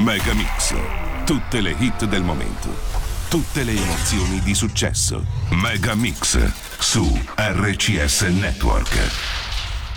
Mega Mix. Tutte le hit del momento. Tutte le emozioni di successo. Mega Mix su RCS Network.